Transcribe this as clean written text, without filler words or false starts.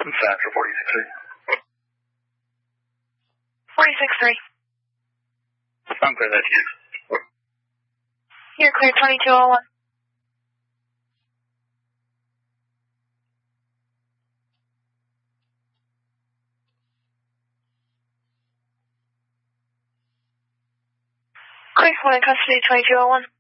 Sign for 46-3. 46-3. I'm clear, that's you. You're clear, 2201. Clear, 1 in custody, 2201.